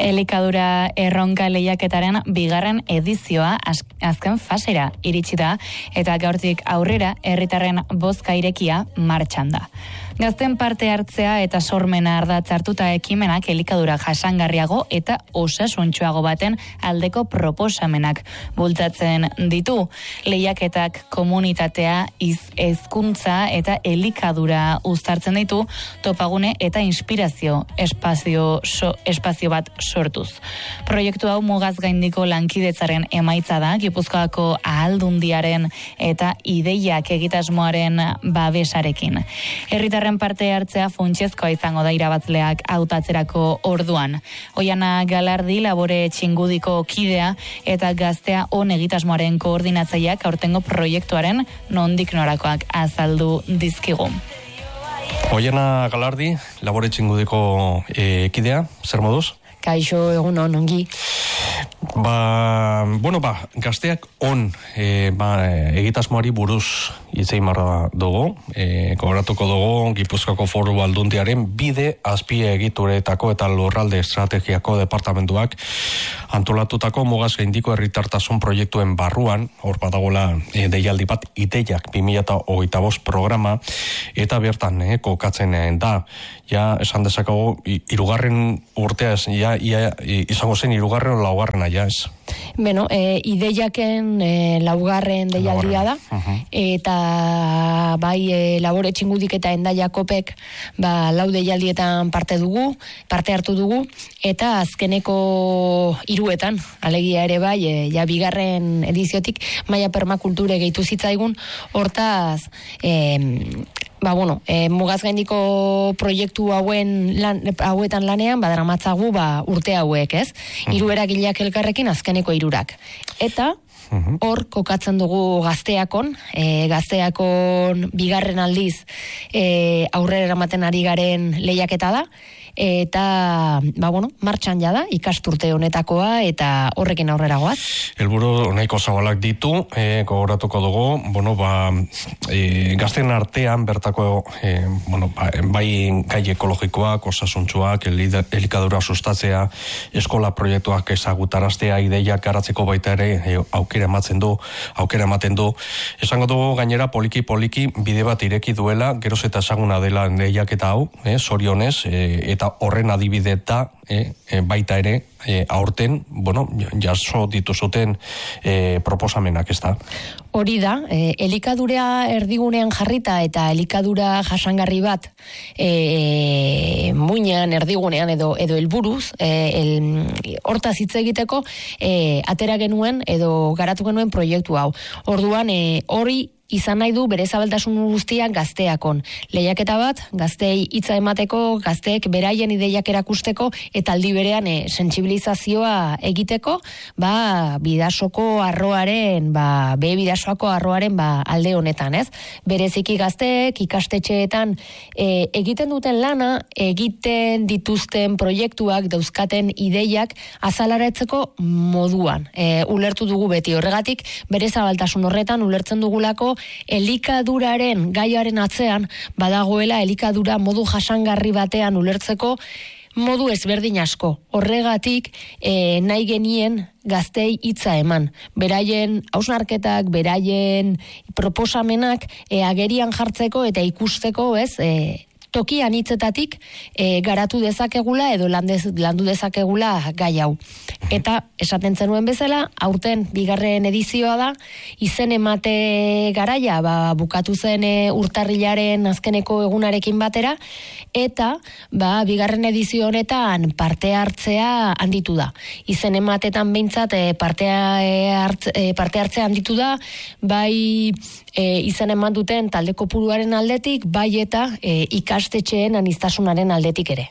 Elikadura erronka lehiaketaren bigarren edizioa azken fasera iritsi da eta gaurtik aurrera herritarren bozka irekia martxan da. Gazten parte hartzea eta sormena ardatz hartuta ekimenak elikadura jasangarriago eta osasuntsuago baten aldeko proposamenak bultzatzen ditu. Lehiaketak komunitatea, hezkuntza eta elikadura uztartzen ditu topagune eta inspirazio espazio bat sortuz. Proiektu hau mugaz gaindiko lankidetzaren emaitza da, Gipuzkoako Ahaldundiaren eta ideiak egitasmoaren babesarekin. Herritarren parte hartzea funtsezkoa izango da irabazleak hautatzerako orduan. Oiana Galardi Labore Txingudiko kidea eta Gaztea On egitasmoaren koordinatzaileak aurtengo proiektuaren nondik norakoak azaldu dizkigu. Oiana Galardi Labore Txingudiko kidea, zer moduz? Kaixo, egun ongi. Gazteak on egitasmoari buruz hitzein marra dugu, gogoratuko dugu Gipuzkoako Foru Aldundiaren bide azpiegituretako eta lurralde estrategiako departamentuak antolatutako mugaz gaindiko herritartasun proiektuen barruan, hor badagoela deialdi bat ideiak 2025 programa, eta bertan kokatzen da, ja esan dezakago, hirugarren urtea izango zen hirugarren o laugarrena ja ez? Beno, ideiaken laugarren deialdia da, eta bai Labore Txingudik eta Hendaia Kopek lau deialdietan parte hartu dugu, eta azkeneko hiruetan, alegia ere bai, bigarren ediziotik maila permakulture gehitu zitzaigun, hortaz mugaz gaindiko proiektu hauetan lanean badaramatzagu urte hauek, ez? Hiru eragileak elkarrekin azkeneko hirurak. Eta hor kokatzen dugu Gazteakon, Gazteakon bigarren aldiz aurrera eramaten ari garen lehiaketa da, eta martxan jada ikasturte honetakoa eta horrekin aurrera goaz. Helburu nahiko zabalak ditu, gogoratuko dugu, gazten artean bertako bai gai ekologikoak, osasuntsuak, elikadura sustatzea, eskola proiektuak ezagutaraztea, ideiak garatzeko baita ere aukera ematen du. Esango dugu gainera poliki bide bat ireki duela, geroz eta ezaguna dela lehiaketa hau, zorionez, eta horren adibide da baita ere aurten, jaso dituzuten proposamenak, ez da? Hori da, elikadura erdigunean jarrita eta elikadura jasangarri bat muinean, erdigunean edo helburuz, hortaz hitz egiteko atera genuen edo garatu genuen proiektu hau. Orduan, hori izan nahi du bere zabaltasun guztiak Gazteakon. Lehiaketa bat, gazteei hitza emateko, gazteek beraien ideiak erakusteko, eta aldi berean sentsibilizazioa egiteko, Bidasoko arroaren, Bidasoako arroaren alde honetan, ez? Bereziki gazteek ikastetxeetan egiten duten lana, egiten dituzten proiektuak, dauzkaten ideiak azalaratzeko moduan. Ulertu dugu beti horregatik, bere zabaltasun horretan ulertzen dugulako elikaduraren gaiaren atzean badagoela elikadura modu jasangarri batean ulertzeko modu ezberdin asko. Horregatik nahi genien gaztei hitza eman. Beraien hausnarketak, beraien proposamenak agerian jartzeko eta ikusteko, ez, tokian hitzetatik garatu dezakegula edo landu dezakegula gai hau. Eta esaten zenuen bezala, aurten bigarren edizioa da, izen emate garaia bukatu zen urtarrilaren azkeneko egunarekin batera, eta bigarren edizio honetan parte hartzea handitu da. Izen ematetan behintzat parte hartzea handitu da, bai izen eman duten talde kopuruaren aldetik, bai eta ikastetxeen aniztasunaren aldetik ere.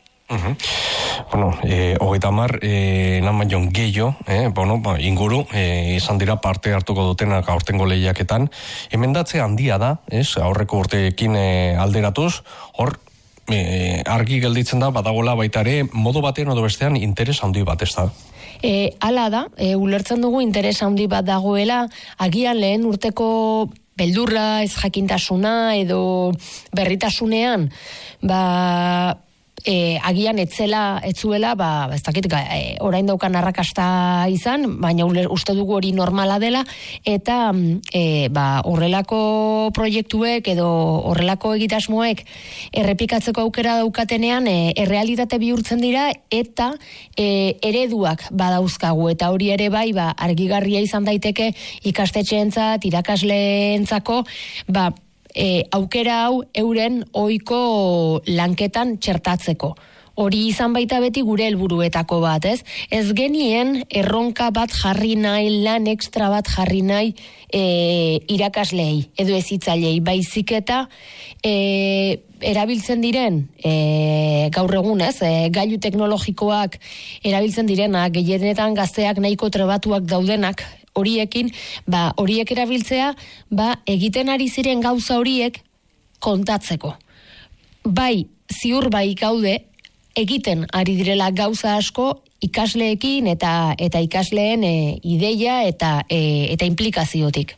Hogeita hamar lan baino gehiago, inguru izan dira parte hartuko dutenak aurtengo lehiaketan. Emendatze handia da, aurreko urteekin alderatuz, hor argi gelditzen da, badagola baita ere, modu batean edo bestean interes handi bat, ez da? Hala da, ulertzen dugu interes handi bat dagoela, agian lehen urteko beldurra, ez jakintasuna edo berritasunean, agian etzuela, ez dakit, orain daukan arrakasta izan, baina uste dugu hori normala dela, eta horrelako proiektuek edo horrelako egitasmoek errepikatzeko aukera daukatenean errealitate bihurtzen dira, eta ereduak badauzkagu, eta hori ere bai, argigarria izan daiteke ikastetxeentzat, irakasleentzako, aukera hau euren ohiko lanketan txertatzeko. Hori izan baita beti gure helburuetako bat, ez? Ez genien erronka bat jarri nahi, lan extra bat jarri nahi irakaslei edo hezitzailei, baizik eta erabiltzen diren gaur egun, ez? Gailu teknologikoak erabiltzen direnak, gehienetan gazteak nahiko trebatuak daudenak, horiek erabiltzea, egiten ari ziren gauza horiek kontatzeko. Bai, ziur gaude, egiten ari direla gauza asko ikasleekin eta ikasleen ideia eta implikaziotik.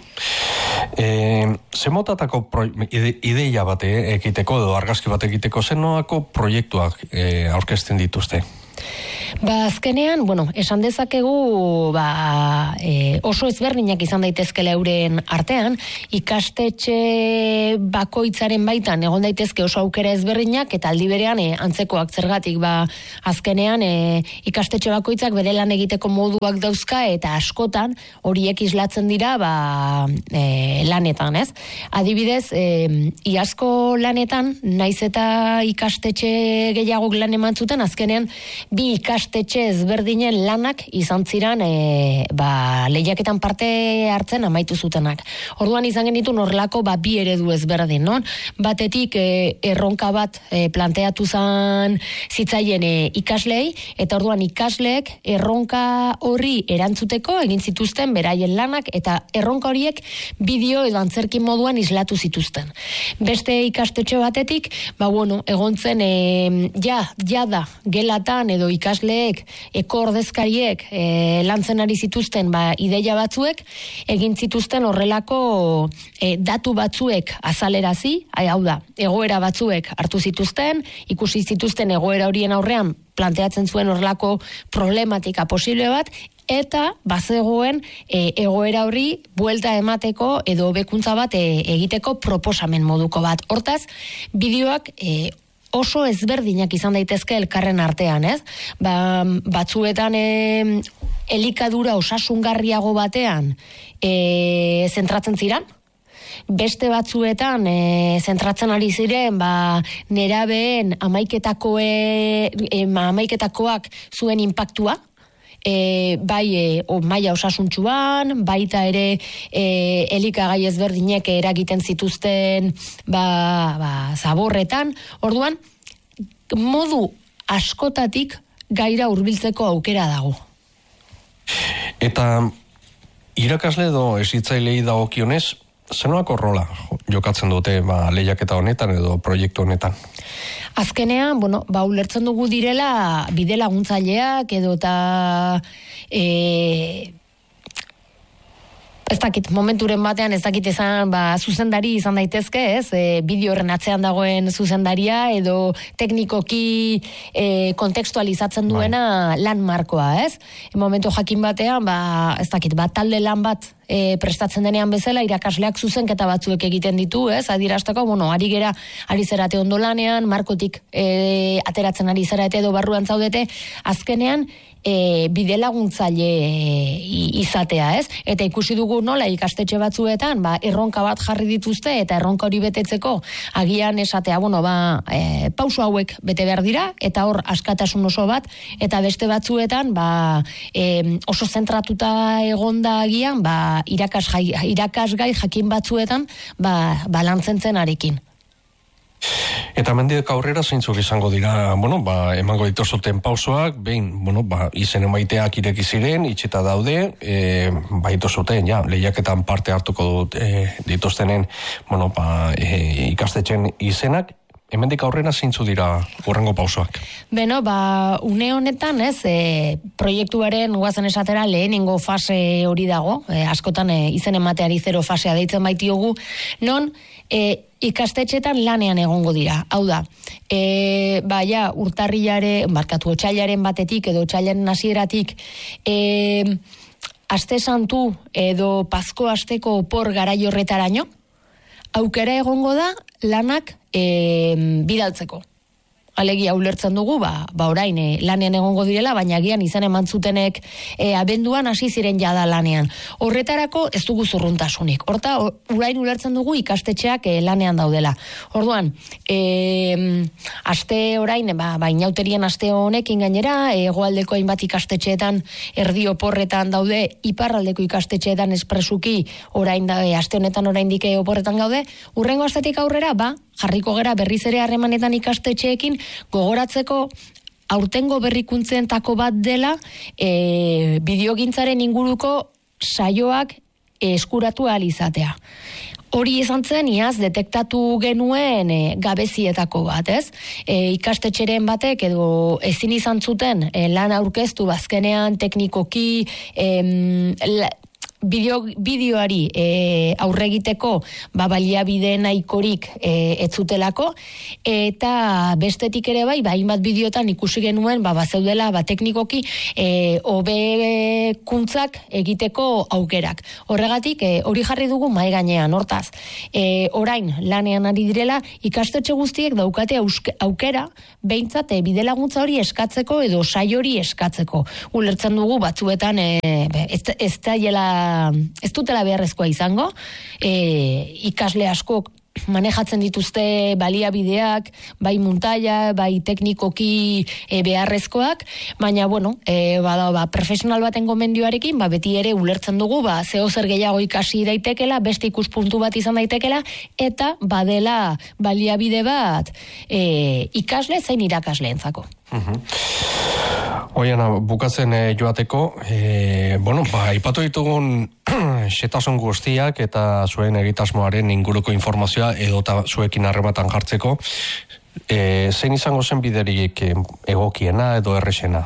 Zemotatako ideia bat egiteko edo argazki bat egiteko zenoako proiektuak aurkezten dituzte? Azkenean, esan dezakegu oso ezberdinak izan daitezkela euren artean, ikastetxe bakoitzaren baitan egon daitezke oso aukera ezberdinak, eta aldi berean antzekoak zergatik, azkenean ikastetxe bakoitzak bere lan egiteko moduak dauzka, eta askotan horiek islatzen dira lanetan, ez? Adibidez, iazko lanetan, naiz eta ikastetxe gehiagok lan eman zuten, azkenean bi ikastetxe ezberdinen lanak izan ziren lehiaketan parte hartzen amaitu zutenak. Orduan izan genitu horrelako bi eredu ezberdin, non? Batetik erronka bat planteatu zan zitzaien ikaslei, eta orduan ikasleek erronka horri erantzuteko egin zituzten beraien lanak, eta erronka horiek bideo edo antzerki moduan islatu zituzten. Beste ikastetxe batetik, egon zen jada gelatan edo ikasleek, ordezkariek lantzen ari zituzten ideia batzuek, egin zituzten horrelako datu batzuek azalerazi, hau da, egoera batzuek hartu zituzten, ikusi zituzten egoera horien aurrean planteatzen zuen horrelako problematika posible bat, eta bazegoen egoera horri buelta emateko edo hobekuntza bat egiteko proposamen moduko bat. Hortaz, bideoak oso ezberdinak izan daitezke elkarren artean, ez? Batzuetan elikadura osasungarriago batean zentratzen ziren, beste batzuetan zentratzen ari ziren nerabeen amaiketakoak zuen inpaktua, maila osasuntsuan, baita ere elikagai ezberdinek eragiten zituzten zaborretan. Orduan, modu askotatik gaira hurbiltzeko aukera dago. Eta irakasle edo hezitzailei dagokionez, zenolako rola jokatzen dute lehiaketa honetan edo proiektu honetan? Azkenean, ulertzen dugu direla bide laguntzaileak edo eta ez dakit, momenturen batean ez dakit esan, zuzendari izan daitezke, ez? Bideo horren atzean dagoen zuzendaria edo teknikoki kontekstualizatzen duena lan markoa, ez? Momentu jakin batean, ez dakit, talde lan bat prestatzen denean bezala, irakasleak zuzenketa batzuek egiten ditu, ez? Adierazteko, ari zerate ondo lanean, markotik ateratzen ari zerate edo barruan zaudete, azkenean bide laguntzaile izatea, ez? Eta ikusi dugu nola ikastetxe batzuetan, erronka bat jarri dituzte, eta erronka hori betetzeko agian esatea, pauso hauek bete behar dira, eta hor askatasun oso bat, eta beste batzuetan, oso zentratuta egonda agian, irakasgai jakin batzuetan, lantzen arekin. Eta mendik aurrera zeintzuk izango dira, emango dituzuten pausoak, behin, izen emaiteak ireki ziren, itxita daude, dituzuten, lehiaketan parte hartuko dituztenen, ikastetxen izenak, hemendik aurrera zeintzu dira hurrengo pausoak? Beno, une honetan, proiektuaren guazen esatera lehenengo fase hori dago, askotan izen emateari 0 fasea deitzen baitiogu, non ikastetxetan lanean egongo dira. Hau da, otsailaren batetik edo otsailaren hasieratik aste santu edo Pasko asteko opor garai horretaraino, aukera egongo da lanak bidaltzeko. Alegia ulertzen dugu, orain lanean egongo direla, baina agian izan eman zutenek abenduan hasi ziren jada lanean. Horretarako ez dugu zurruntasunik. Horta, orain ulertzen dugu ikastetxeak lanean daudela. Orduan, aste orain, inauterien aste honekin gainera, hegoaldeko hainbat ikastetxeetan erdi oporretan daude, iparraldeko ikastetxeetan espresuki orain aste honetan oraindik oporretan gaude, hurrengo astetik aurrera, jarriko gera berriz ere harremanetan ikastetxeekin gogoratzeko aurtengo berrikuntzeentako bat dela bideogintzaren inguruko saioak eskuratu ahal izatea. Hori izan zen, iaz detektatu genuen gabezietako bat, ez? Ikastetxeren batek edo ezin izan zuten lan aurkeztu bazkenean teknikoki bideoari aurregiteko baliabide nahikorik ez zutelako, eta bestetik ere hainbat bideotan ikusi genuen bazeudela teknikoki hobekuntzak egiteko aukerak. Horregatik hori jarri dugu mahai gainean. Hortaz, orain lanean ari direla ikastetxe guztiek daukate aukera behintzat bidelaguntza hori eskatzeko edo saio hori eskatzeko. Ulertzen dugu batzuetan ez dutela beharrezkoa izango, ikasle askok manejatzen dituzte baliabideak, bai muntaia, bai teknikoki beharrezkoak, baina profesional baten gomendioarekin, beti ere ulertzen dugu, zeo zer gehiago ikasi daitekela, beste ikuspuntu bat izan daitekela, eta badela baliabide bat ikasle zein irakasleentzako. Oiana, bukatzen joateko, ipatu ditugun xetasun guztiak eta zuen egitasmoaren inguruko informazioa edota zuekin harrematan jartzeko, zein izango zen biderik egokiena edo errexena?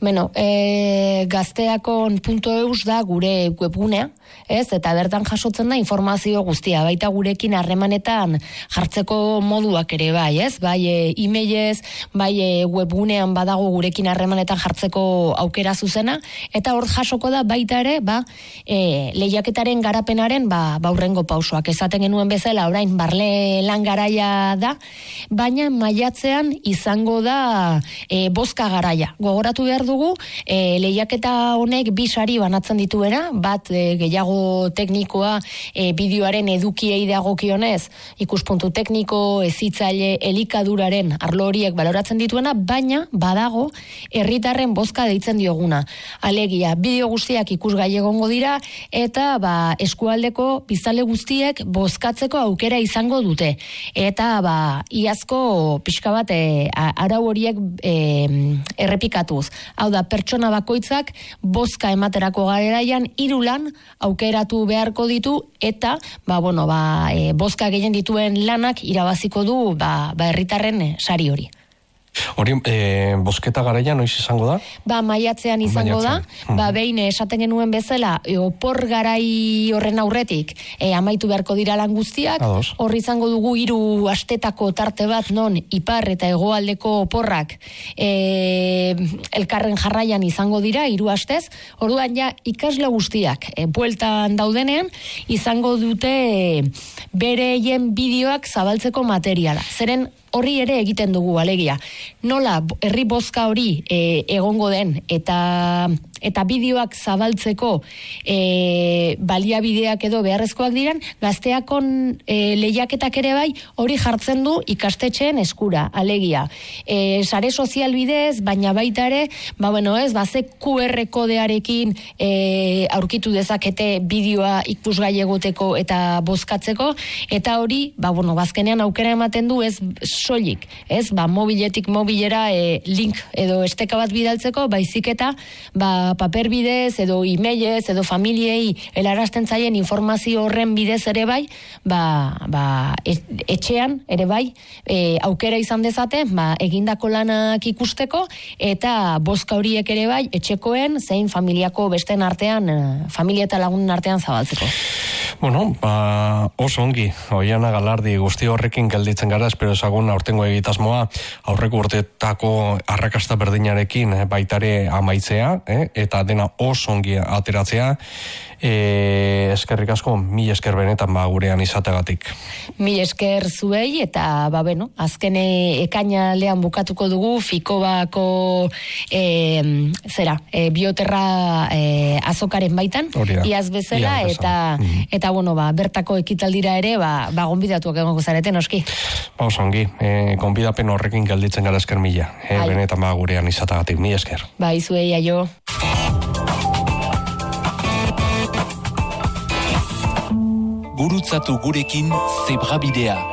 Gazteakon.eus da gure webgunea, eta bertan jasotzen da informazio guztia, baita gurekin harremanetan jartzeko moduak ere bai e-mailez, bai webgunean badago gurekin harremanetan jartzeko aukera zuzena, eta hor jasoko da baita ere, lehiaketaren garapenaren aurrengo pausoak. Esaten genuen bezala, orain barle lan garaia da, baina maiatzean izango da bozka garaia. Gogoratu behar dugu, lehiaketa honek 2 sari banatzen dituena, bat gehiago teknikoa bideoaren edukiei dagokionez, ikuspuntu tekniko, hezitzaile, elikaduraren arlo horiek baloratzen dituena, baina badago herritarren bozka deitzen dioguna. Alegia, bideo guztiak ikusgai egongo dira, eta eskualdeko biztanle guztiek bozkatzeko aukera izango dute. Eta iazko pixka bat arau horiek errepikatuz. Hau da, pertsona bakoitzak bozka ematerako garaian 3 lan aukeratu beharko ditu, eta bozka gehien dituen lanak irabaziko du herritarren sari hori. Hori, bozketa garaian noiz izango da? Maiatzean izango da, behin esaten genuen bezala, opor garai horren aurretik, amaitu beharko dira lan guztiak, hor izango dugu 3 astetako tarte bat, non ipar eta hegoaldeko oporrak elkarren jarraian izango dira, 3 astez, orduan ikasle guztiak, bueltan daudenean, izango dute bereien bideoak zabaltzeko materiala. Zeren horri ere egiten dugu, alegia. Nola herri bozka hori egongo den eta bideoak zabaltzeko baliabideak edo beharrezkoak diren, Gazteakon lehiaketak ere bai hori jartzen du ikastetxeen eskura, alegia. Sare sozial bidez, baina baita ere, ze QR kodearekin aurkitu dezakete bideoa ikusgai egoteko eta bozkatzeko, eta hori, bazkenean aukera ematen du, ez soilik, ez, mobiletik mobilera link edo esteka bat bidaltzeko, baizik eta paper bidez edo emailez edo familiei helarazten zaien informazio horren bidez ere bai, etxean ere bai, aukera izan dezate, egindako lanak ikusteko, eta bozka horiek ere bai, etxekoen, zein familiako besten artean, familia eta lagunen artean zabaltzeko. Bueno, oso ongi, Oiana Galardi, guzti horrekin gelditzen gara, espero ezagun aurtengo egitasmoa aurreko urtetako arrakasta berdinarekin baitare amaitzea, eta dena oso ongi ateratzea. Eskerrik asko, mil esker benetan gurean izategatik. Mil esker zuei, eta azken ekainalean bukatuko dugu Fikobako bioterra azokaren baitan, iaz bezala, eta bertako ekitaldira ere gonbidatuak egongo zareten, oski. Oso ongi, gonbidapen horrekin gelditzen gara, esker mila, benetan gurean izategatik, mil esker. Zuei, aio. Gurutzatu gurekin Zebrabidea.